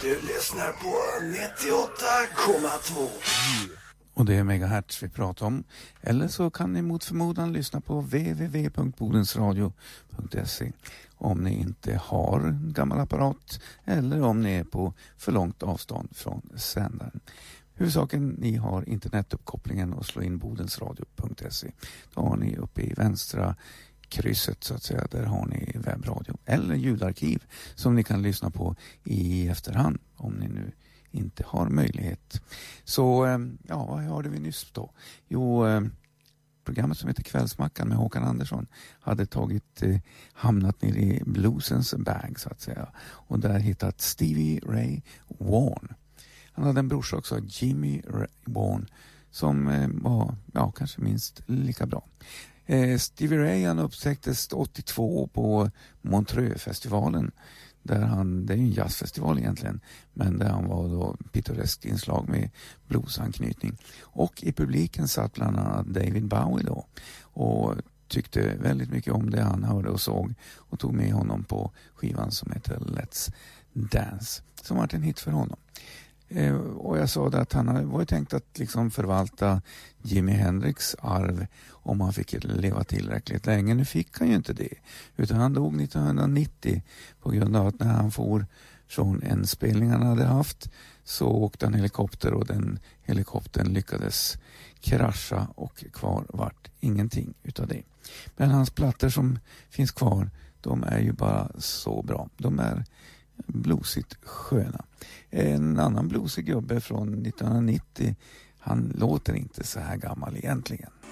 Du lyssnar på 98,2. Och det är megahertz vi pratar om. Eller så kan ni mot förmodan lyssna på www.bodensradio.se om ni inte har en gammal apparat eller om ni är på för långt avstånd från sändaren. Huvudsaken ni har internetuppkopplingen och slå in bodensradio.se. Då har ni uppe i vänstra krysset så att säga, där har ni webbradio eller ljudarkiv som ni kan lyssna på i efterhand om ni nu inte har möjlighet. Så ja, vad hörde vi nyss då? Jo, programmet som heter Kvällsmackan med Håkan Andersson hade hamnat ner i bluesens bag så att säga och där hittat Stevie Ray Vaughan. Han hade en brorsa också, Jimmy Ray Vaughan, som var kanske minst lika bra. Stevie Ray han upptäcktes 82 på Montreux-festivalen där det är ju en jazzfestival egentligen, men där han var då pittoreskt inslag med bluesanknytning. Och i publiken satt bland annat David Bowie då och tyckte väldigt mycket om det han hörde och såg och tog med honom på skivan som heter Let's Dance som var en hit för honom. Och jag sa det att han var ju tänkt att liksom förvalta Jimi Hendrix arv om han fick leva tillräckligt länge. Nu fick han ju inte det, utan han dog 1990 på grund av att när han for från en spelning han hade haft så åkte han helikopter och den helikoptern lyckades krascha och kvar vart ingenting utav det. Men hans plattor som finns kvar, de är ju bara så bra. De är bluesigt sköna. En annan bluesig gubbe från 1990, han låter inte så här gammal egentligen.